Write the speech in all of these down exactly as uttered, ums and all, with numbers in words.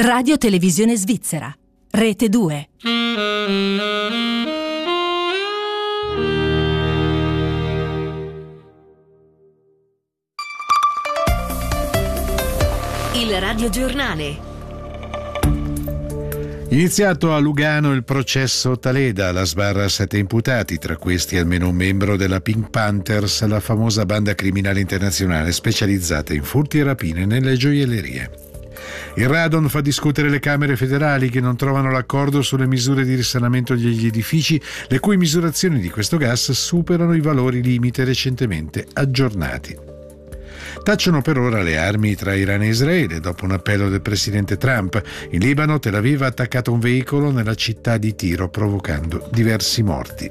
Radio Televisione Svizzera, Rete due. Il radiogiornale. Iniziato a Lugano il processo Taleda, la sbarra a sette imputati, tra questi almeno un membro della Pink Panthers, la famosa banda criminale internazionale specializzata in furti e rapine nelle gioiellerie. Il radon fa discutere le Camere federali che non trovano l'accordo sulle misure di risanamento degli edifici, le cui misurazioni di questo gas superano i valori limite recentemente aggiornati. Tacciono per ora le armi tra Iran e Israele dopo un appello del presidente Trump. In Libano, Tel Aviv ha attaccato un veicolo nella città di Tiro, provocando diversi morti.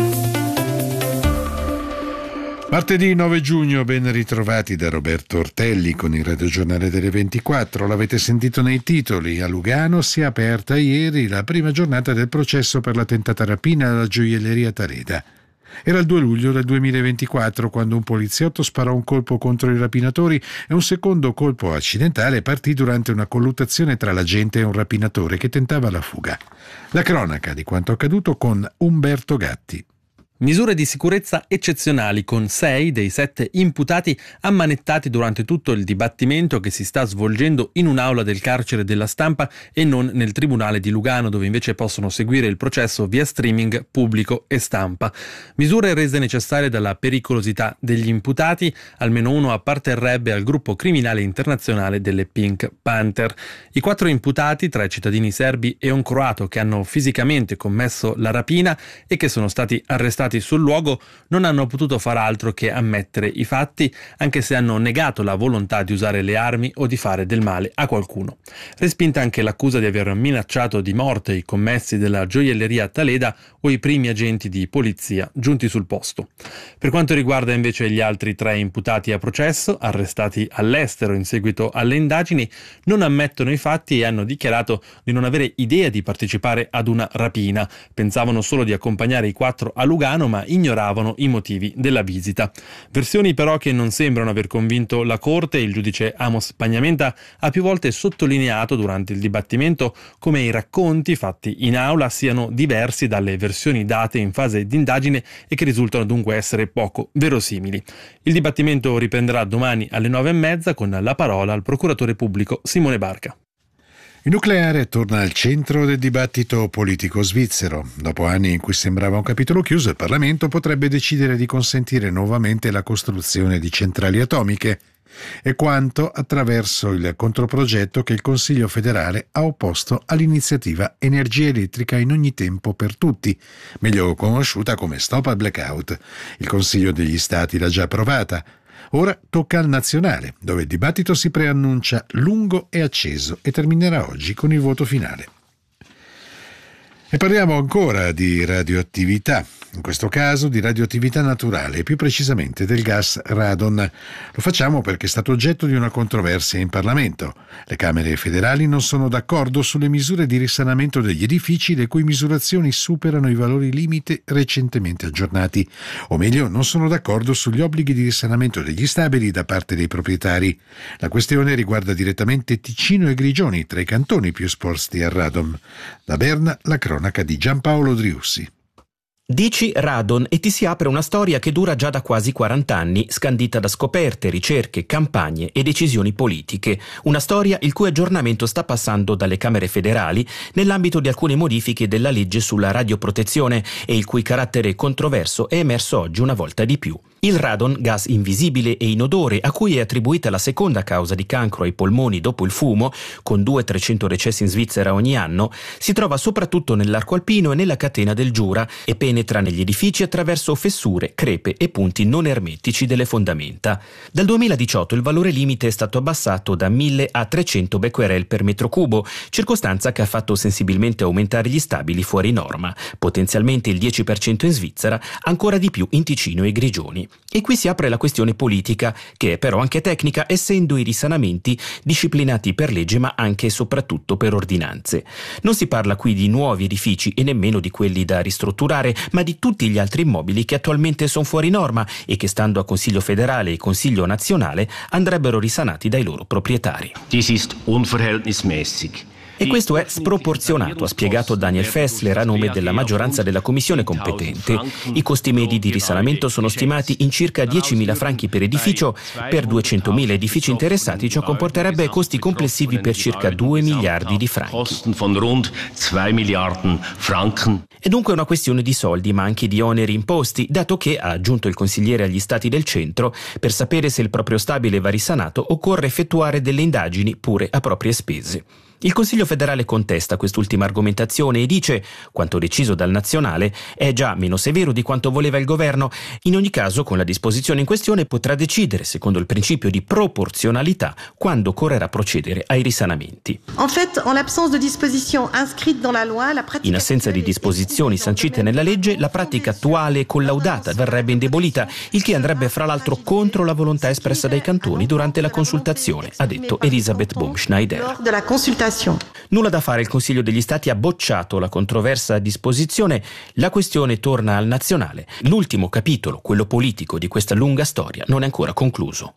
Martedì nove giugno, ben ritrovati da Roberto Ortelli con il radiogiornale delle ventiquattro. L'avete sentito nei titoli. A Lugano si è aperta ieri la prima giornata del processo per la tentata rapina alla gioielleria Taleda. Era il due luglio del duemilaventiquattro quando un poliziotto sparò un colpo contro i rapinatori e un secondo colpo accidentale partì durante una colluttazione tra l'agente e un rapinatore che tentava la fuga. La cronaca di quanto accaduto con Umberto Gatti. Misure di sicurezza eccezionali con sei dei sette imputati ammanettati durante tutto il dibattimento che si sta svolgendo in un'aula del carcere della Stampa e non nel tribunale di Lugano, dove invece possono seguire il processo via streaming pubblico e stampa. Misure rese necessarie dalla pericolosità degli imputati, almeno uno apparterrebbe al gruppo criminale internazionale delle Pink Panther. I quattro imputati, tre cittadini serbi e un croato che hanno fisicamente commesso la rapina e che sono stati arrestati sul luogo, non hanno potuto far altro che ammettere i fatti, anche se hanno negato la volontà di usare le armi o di fare del male a qualcuno. Respinta anche l'accusa di aver minacciato di morte i commessi della gioielleria Taleda o i primi agenti di polizia giunti sul posto. Per quanto riguarda invece gli altri tre imputati a processo, arrestati all'estero in seguito alle indagini, non ammettono i fatti e hanno dichiarato di non avere idea di partecipare ad una rapina. Pensavano solo di accompagnare i quattro a Lugano, ma ignoravano i motivi della visita. Versioni però che non sembrano aver convinto la Corte. Il giudice Amos Pagnamenta ha più volte sottolineato durante il dibattimento come i racconti fatti in aula siano diversi dalle versioni date in fase di indagine e che risultano dunque essere poco verosimili. Il dibattimento riprenderà domani alle nove e mezza con la parola al procuratore pubblico Simone Barca. Il nucleare torna al centro del dibattito politico svizzero. Dopo anni in cui sembrava un capitolo chiuso, il Parlamento potrebbe decidere di consentire nuovamente la costruzione di centrali atomiche, e quanto attraverso il controprogetto che il Consiglio federale ha opposto all'iniziativa Energia elettrica in ogni tempo per tutti, meglio conosciuta come Stop al Blackout. Il Consiglio degli Stati l'ha già approvata. Ora tocca al nazionale, dove il dibattito si preannuncia lungo e acceso e terminerà oggi con il voto finale. E parliamo ancora di radioattività, in questo caso di radioattività naturale, più precisamente del gas radon. Lo facciamo perché è stato oggetto di una controversia in Parlamento. Le Camere federali non sono d'accordo sulle misure di risanamento degli edifici le cui misurazioni superano i valori limite recentemente aggiornati, o meglio non sono d'accordo sugli obblighi di risanamento degli stabili da parte dei proprietari. La questione riguarda direttamente Ticino e Grigioni, tra i cantoni più esposti al radon. Da Berna la cronaca di Giampaolo Driussi. Dici radon e ti si apre una storia che dura già da quasi quaranta anni, scandita da scoperte, ricerche, campagne e decisioni politiche. Una storia il cui aggiornamento sta passando dalle Camere federali nell'ambito di alcune modifiche della legge sulla radioprotezione e il cui carattere controverso è emerso oggi una volta di più. Il radon, gas invisibile e inodore a cui è attribuita la seconda causa di cancro ai polmoni dopo il fumo, con duecento trecento decessi in Svizzera ogni anno, si trova soprattutto nell'arco alpino e nella catena del Giura e penetra negli edifici attraverso fessure, crepe e punti non ermetici delle fondamenta. Dal duemiladiciotto il valore limite è stato abbassato da mille a trecento becquerel per metro cubo, circostanza che ha fatto sensibilmente aumentare gli stabili fuori norma, potenzialmente il dieci per cento in Svizzera, ancora di più in Ticino e Grigioni. E qui si apre la questione politica, che è però anche tecnica, essendo i risanamenti disciplinati per legge ma anche e soprattutto per ordinanze. Non si parla qui di nuovi edifici e nemmeno di quelli da ristrutturare, ma di tutti gli altri immobili che attualmente sono fuori norma e che, stando a Consiglio federale e Consiglio nazionale, andrebbero risanati dai loro proprietari. Dies ist unverhältnismäßig. E questo è sproporzionato, ha spiegato Daniel Fessler a nome della maggioranza della commissione competente. I costi medi di risanamento sono stimati in circa diecimila franchi per edificio. Per duecentomila edifici interessati ciò comporterebbe costi complessivi per circa due miliardi di franchi. È dunque una questione di soldi ma anche di oneri imposti, dato che, ha aggiunto il consigliere agli stati del centro, per sapere se il proprio stabile va risanato occorre effettuare delle indagini pure a proprie spese. Il Consiglio federale contesta quest'ultima argomentazione e dice quanto deciso dal nazionale è già meno severo di quanto voleva il governo. In ogni caso, con la disposizione in questione potrà decidere, secondo il principio di proporzionalità, quando occorrerà procedere ai risanamenti. In assenza di disposizioni sancite nella legge, la pratica attuale e collaudata verrebbe indebolita, il che andrebbe fra l'altro contro la volontà espressa dai cantoni durante la consultazione, ha detto Elisabeth Baumschneider. Nulla da fare, il Consiglio degli Stati ha bocciato la controversa disposizione, la questione torna al nazionale. L'ultimo capitolo, quello politico di questa lunga storia, non è ancora concluso.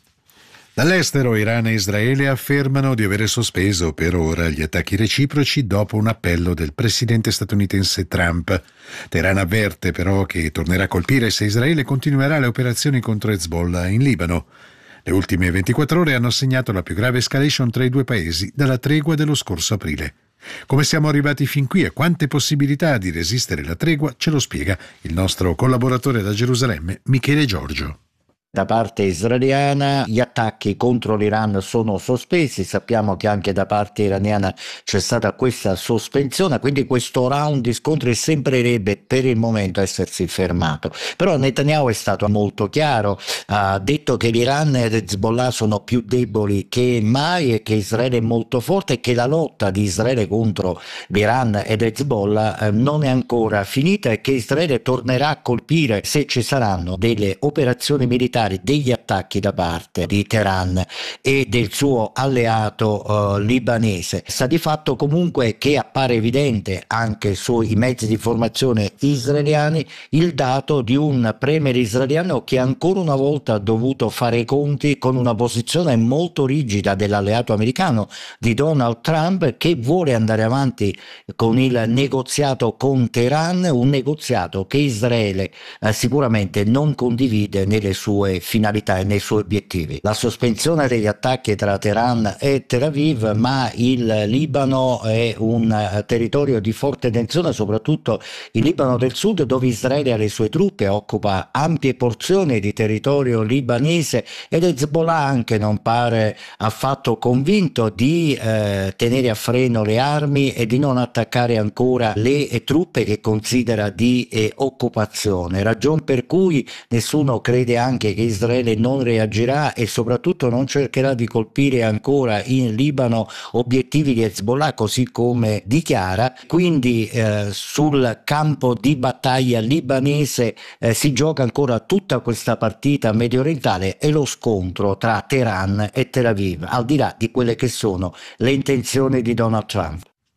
Dall'estero, Iran e Israele affermano di avere sospeso per ora gli attacchi reciproci dopo un appello del presidente statunitense Trump. Teheran avverte però che tornerà a colpire se Israele continuerà le operazioni contro Hezbollah in Libano. Le ultime ventiquattro ore hanno segnato la più grave escalation tra i due paesi dalla tregua dello scorso aprile. Come siamo arrivati fin qui e quante possibilità di resistere la tregua ce lo spiega il nostro collaboratore da Gerusalemme, Michele Giorgio. Da parte israeliana gli attacchi contro l'Iran sono sospesi, sappiamo che anche da parte iraniana c'è stata questa sospensione, quindi questo round di scontri sembrerebbe per il momento essersi fermato. Però Netanyahu è stato molto chiaro, ha detto che l'Iran ed Hezbollah sono più deboli che mai e che Israele è molto forte e che la lotta di Israele contro l'Iran ed Hezbollah non è ancora finita e che Israele tornerà a colpire se ci saranno delle operazioni militari, degli attacchi da parte di Teheran e del suo alleato uh, libanese. Sta di fatto comunque che appare evidente anche sui mezzi di informazione israeliani il dato di un premier israeliano che ancora una volta ha dovuto fare i conti con una posizione molto rigida dell'alleato americano di Donald Trump, che vuole andare avanti con il negoziato con Teheran, un negoziato che Israele eh, sicuramente non condivide nelle sue finalità e nei suoi obiettivi. La sospensione degli attacchi tra Teheran e Tel Aviv, ma il Libano è un uh, territorio di forte tensione, soprattutto il Libano del Sud, dove Israele ha le sue truppe, occupa ampie porzioni di territorio libanese, ed Hezbollah anche non pare affatto convinto di eh, tenere a freno le armi e di non attaccare ancora le eh, truppe che considera di eh, occupazione, ragion per cui nessuno crede anche che Israele non reagirà e soprattutto non cercherà di colpire ancora in Libano obiettivi di Hezbollah, così come dichiara. Quindi eh, sul campo di battaglia libanese eh, si gioca ancora tutta questa partita mediorientale e lo scontro tra Teheran e Tel Aviv, al di là di quelle che sono le intenzioni di Donald Trump.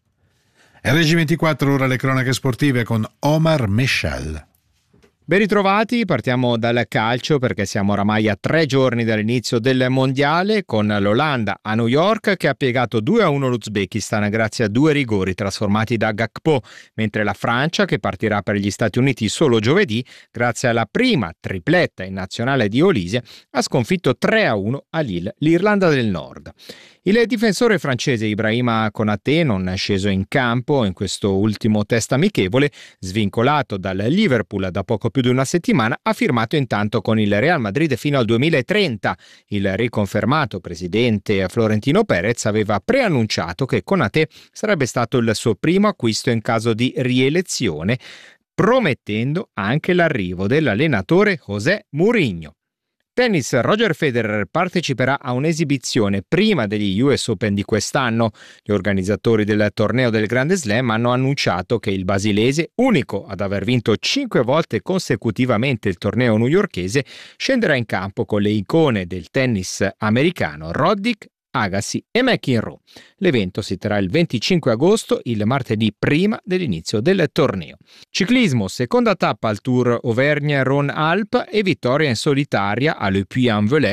R G ventiquattro, ora le cronache sportive con Omar Meshal. Ben ritrovati, partiamo dal calcio perché siamo oramai a tre giorni dall'inizio del mondiale, con l'Olanda a New York che ha piegato due a uno l'Uzbekistan grazie a due rigori trasformati da Gakpo, mentre la Francia, che partirà per gli Stati Uniti solo giovedì grazie alla prima tripletta in nazionale di Olise, ha sconfitto tre a uno a Lille l'Irlanda del Nord. Il difensore francese Ibrahima Konaté, non sceso in campo in questo ultimo test amichevole, svincolato dal Liverpool da poco più di una settimana, ha firmato intanto con il Real Madrid fino al duemilatrenta. Il riconfermato presidente Florentino Perez aveva preannunciato che Konaté sarebbe stato il suo primo acquisto in caso di rielezione, promettendo anche l'arrivo dell'allenatore José Mourinho. Tennis, Roger Federer parteciperà a un'esibizione prima degli U S Open di quest'anno. Gli organizzatori del torneo del Grande Slam hanno annunciato che il basilese, unico ad aver vinto cinque volte consecutivamente il torneo newyorkese, scenderà in campo con le icone del tennis americano Roddick, Agassi e McEnroe. L'evento si terrà il venticinque agosto, il martedì prima dell'inizio del torneo. Ciclismo, seconda tappa al Tour Auvergne-Rhône-Alpes e vittoria in solitaria a Le Puy-en-Velay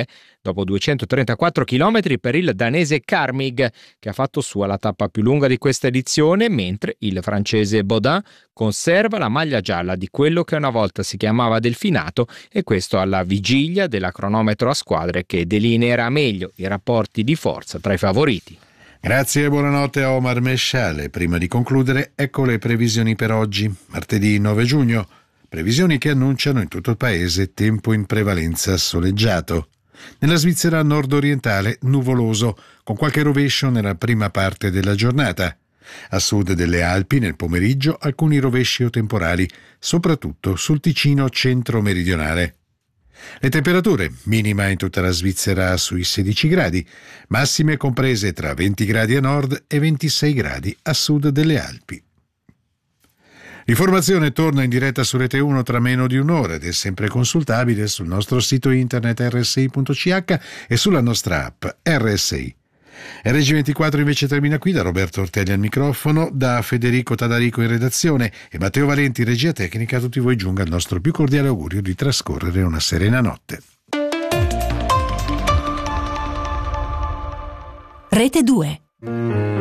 dopo duecentotrentaquattro chilometri per il danese Karmig, che ha fatto sua la tappa più lunga di questa edizione, mentre il francese Baudin conserva la maglia gialla di quello che una volta si chiamava delfinato, e questo alla vigilia della cronometro a squadre che delineerà meglio i rapporti di forza tra i favoriti. Grazie e buonanotte a Omar Mesciale. Prima di concludere, ecco le previsioni per oggi, martedì nove giugno. Previsioni che annunciano in tutto il paese tempo in prevalenza soleggiato. Nella Svizzera nord-orientale nuvoloso, con qualche rovescio nella prima parte della giornata. A sud delle Alpi nel pomeriggio alcuni rovesci o temporali, soprattutto sul Ticino centro-meridionale. Le temperature, minima in tutta la Svizzera sui sedici gradi, massime comprese tra venti gradi a nord e ventisei gradi a sud delle Alpi. L'informazione torna in diretta su Rete uno tra meno di un'ora ed è sempre consultabile sul nostro sito internet erre esse i punto ci acca e sulla nostra app erre esse i. erre gi ventiquattro invece termina qui, da Roberto Ortelli al microfono, da Federico Tadarico in redazione e Matteo Valenti in regia tecnica. A tutti voi giunga il nostro più cordiale augurio di trascorrere una serena notte. Rete due.